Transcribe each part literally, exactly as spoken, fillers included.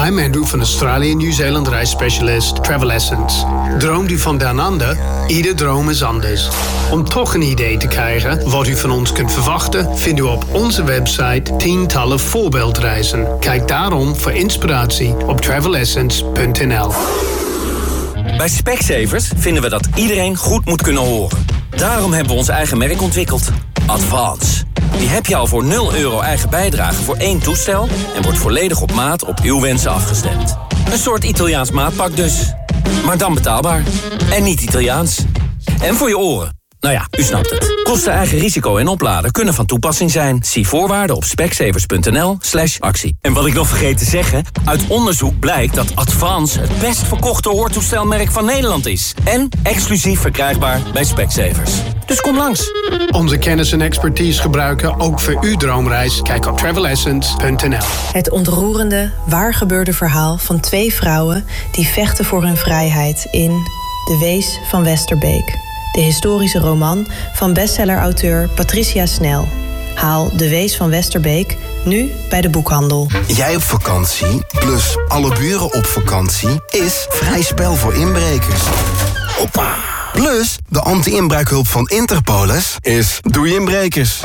I'm Andrew van Australië Nieuw-Zeeland reisspecialist Travel Essence. Droomt u van down under? Ieder droom is anders. Om toch een idee te krijgen wat u van ons kunt verwachten, vindt u op onze website tientallen voorbeeldreizen. Kijk daarom voor inspiratie op travel essence punt n l. Bij Specsavers vinden we dat iedereen goed moet kunnen horen. Daarom hebben we ons eigen merk ontwikkeld. Advance. Die heb je al voor nul euro eigen bijdrage voor één toestel en wordt volledig op maat op uw wensen afgestemd. Een soort Italiaans maatpak dus. Maar dan betaalbaar. En niet Italiaans. En voor je oren. Nou ja, u snapt het. Kosten, eigen risico en opladen kunnen van toepassing zijn. Zie voorwaarden op specsavers punt n l slash actie. En wat ik nog vergeet te zeggen, uit onderzoek blijkt dat Advance het best verkochte hoortoestelmerk van Nederland is. En exclusief verkrijgbaar bij Specsavers. Dus kom langs. Onze kennis en expertise gebruiken ook voor uw droomreis. Kijk op travel essence punt n l. Het ontroerende, waargebeurde verhaal van twee vrouwen die vechten voor hun vrijheid in De Wees van Westerbeek. De historische roman van bestseller-auteur Patricia Snel. Haal De Wees van Westerbeek nu bij de boekhandel. Jij op vakantie, plus alle buren op vakantie, is vrij spel voor inbrekers. Hoppa! Plus, de anti-inbraakhulp van Interpolis is doei inbrekers.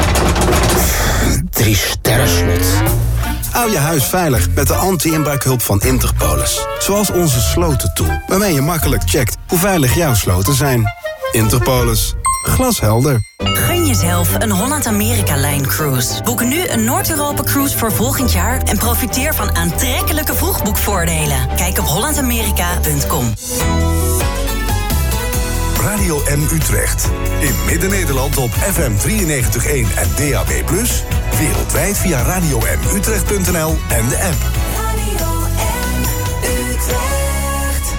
Drie sterren slot. Hou je huis veilig met de anti-inbraakhulp van Interpolis. Zoals onze slotentool, waarmee je makkelijk checkt hoe veilig jouw sloten zijn. Interpolis. Glashelder. Gun jezelf een Holland-Amerika-lijn-cruise. Boek nu een Noord-Europa-cruise voor volgend jaar en profiteer van aantrekkelijke vroegboekvoordelen. Kijk op holland amerika punt com. Radio M Utrecht. In Midden-Nederland op F M drieënnegentig komma één en D A B plus. Wereldwijd via radio m utrecht punt n l en de app. Radio M Utrecht.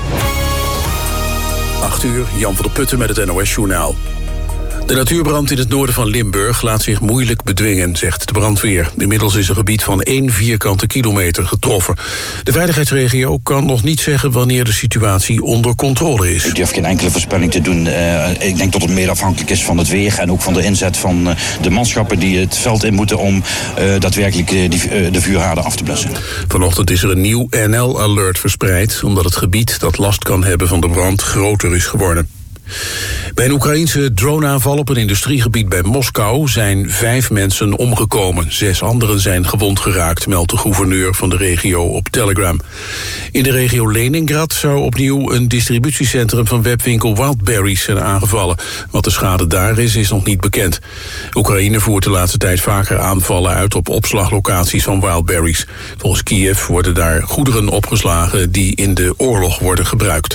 acht uur, Jan van der Putten met het N O S-journaal. De natuurbrand in het noorden van Limburg laat zich moeilijk bedwingen, zegt de brandweer. Inmiddels is een gebied van één vierkante kilometer getroffen. De veiligheidsregio kan nog niet zeggen wanneer de situatie onder controle is. Ik durf geen enkele voorspelling te doen. Uh, ik denk dat het meer afhankelijk is van het weer en ook van de inzet van uh, de manschappen die het veld in moeten om uh, daadwerkelijk uh, die, uh, de vuurhaarden af te blussen. Vanochtend is er een nieuw N L-alert verspreid, omdat het gebied dat last kan hebben van de brand groter is geworden. Bij een Oekraïense droneaanval op een industriegebied bij Moskou zijn vijf mensen omgekomen. Zes anderen zijn gewond geraakt, meldt de gouverneur van de regio op Telegram. In de regio Leningrad zou opnieuw een distributiecentrum van webwinkel Wildberries zijn aangevallen. Wat de schade daar is, is nog niet bekend. Oekraïne voert de laatste tijd vaker aanvallen uit op opslaglocaties van Wildberries. Volgens Kiev worden daar goederen opgeslagen die in de oorlog worden gebruikt.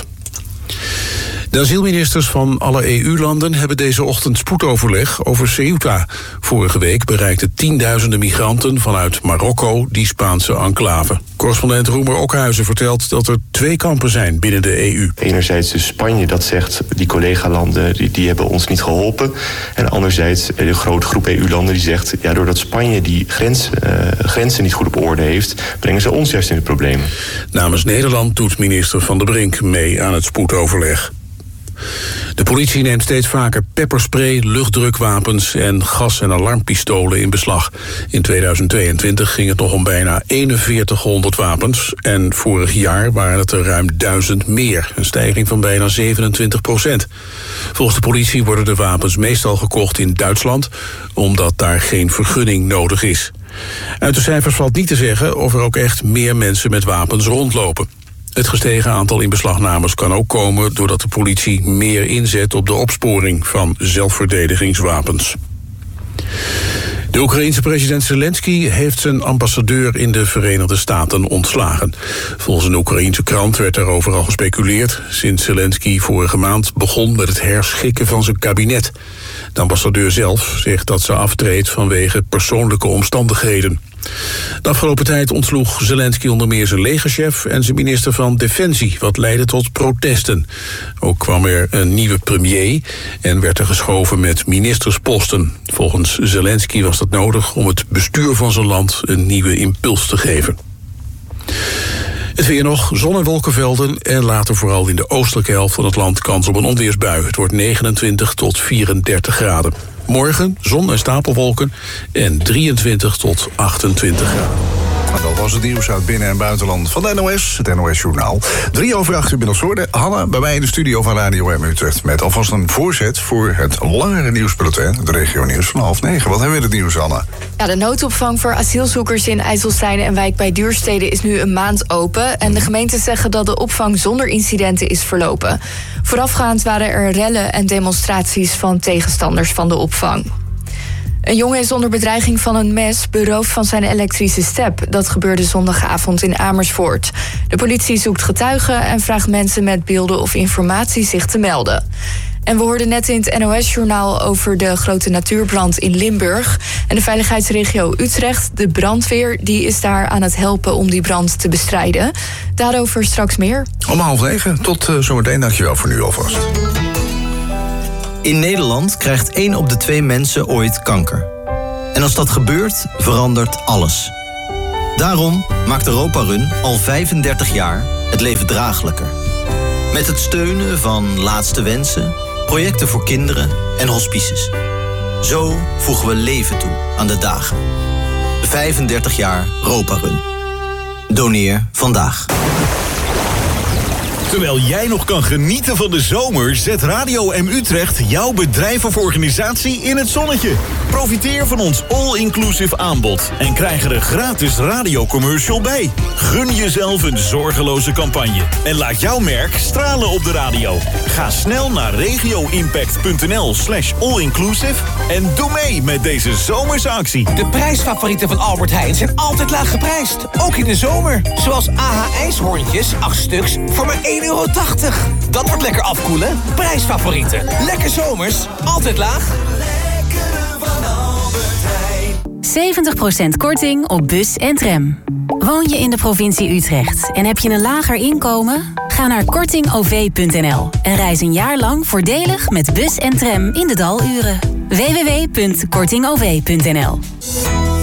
De asielministers van alle E U-landen hebben deze ochtend spoedoverleg over Ceuta. Vorige week bereikten tienduizenden migranten vanuit Marokko die Spaanse enclave. Correspondent Roemer Okhuizen vertelt dat er twee kampen zijn binnen de E U. Enerzijds dus Spanje dat zegt, die collega-landen die, die hebben ons niet geholpen. En anderzijds de grote groep E U-landen die zegt, ja, doordat Spanje die grens, uh, grenzen niet goed op orde heeft, brengen ze ons juist in de problemen. Namens Nederland doet minister Van der Brink mee aan het spoedoverleg. De politie neemt steeds vaker pepperspray, luchtdrukwapens en gas- en alarmpistolen in beslag. In tweeduizend tweeëntwintig ging het nog om bijna eenenveertighonderd wapens en vorig jaar waren het er ruim duizend meer, een stijging van bijna zevenentwintig procent. Volgens de politie worden de wapens meestal gekocht in Duitsland, omdat daar geen vergunning nodig is. Uit de cijfers valt niet te zeggen of er ook echt meer mensen met wapens rondlopen. Het gestegen aantal inbeslagnames kan ook komen doordat de politie meer inzet op de opsporing van zelfverdedigingswapens. De Oekraïense president Zelensky heeft zijn ambassadeur in de Verenigde Staten ontslagen. Volgens een Oekraïense krant werd daarover al gespeculeerd sinds Zelensky vorige maand begon met het herschikken van zijn kabinet. De ambassadeur zelf zegt dat ze aftreedt vanwege persoonlijke omstandigheden. De afgelopen tijd ontsloeg Zelensky onder meer zijn legerchef en zijn minister van Defensie, wat leidde tot protesten. Ook kwam er een nieuwe premier en werd er geschoven met ministersposten. Volgens Zelensky was dat nodig om het bestuur van zijn land een nieuwe impuls te geven. Het weer nog, zon en wolkenvelden en later vooral in de oostelijke helft van het land kans op een onweersbui. Het wordt negenentwintig tot vierendertig graden. Morgen zon en stapelwolken en drieëntwintig tot achtentwintig graden. Maar dat was het nieuws uit binnen- en buitenland van de N O S, het N O S-journaal. Drie over acht inmiddels hoorde. Hanna, bij mij in de studio van Radio M Utrecht... met alvast een voorzet voor het langere nieuwsbulletin, het regio-nieuws van half negen. Wat hebben we in het nieuws, Hanna? Ja, de noodopvang voor asielzoekers in IJsselstein en Wijk bij Duurstede is nu een maand open. En de gemeenten zeggen dat de opvang zonder incidenten is verlopen. Voorafgaand waren er rellen en demonstraties van tegenstanders van de opvang. Een jongen is onder bedreiging van een mes beroofd van zijn elektrische step. Dat gebeurde zondagavond in Amersfoort. De politie zoekt getuigen en vraagt mensen met beelden of informatie zich te melden. En we hoorden net in het N O S-journaal over de grote natuurbrand in Limburg. En de veiligheidsregio Utrecht, de brandweer, die is daar aan het helpen om die brand te bestrijden. Daarover straks meer. Om half negen. Tot uh, zometeen. Dankjewel voor nu alvast. In Nederland krijgt één op de twee mensen ooit kanker. En als dat gebeurt, verandert alles. Daarom maakt Europa Run al vijfendertig jaar het leven draaglijker. Met het steunen van Laatste Wensen, projecten voor kinderen en hospices. Zo voegen we leven toe aan de dagen. vijfendertig jaar Europa Run. Doneer vandaag. Terwijl jij nog kan genieten van de zomer, zet Radio M Utrecht jouw bedrijf of organisatie in het zonnetje. Profiteer van ons all-inclusive aanbod en krijg er een gratis radiocommercial bij. Gun jezelf een zorgeloze campagne en laat jouw merk stralen op de radio. Ga snel naar regioimpact.nl slash allinclusive en doe mee met deze zomerse actie. De prijsfavorieten van Albert Heijn zijn altijd laag geprijsd, ook in de zomer. Zoals A H ijshoorntjes, acht stuks, voor maar één euro tachtig. Dat wordt lekker afkoelen. Prijsfavorieten. Lekker zomers, altijd laag. zeventig procent korting op bus en tram. Woon je in de provincie Utrecht en heb je een lager inkomen? Ga naar korting o v punt n l en reis een jaar lang voordelig met bus en tram in de daluren. w w w punt korting o v punt n l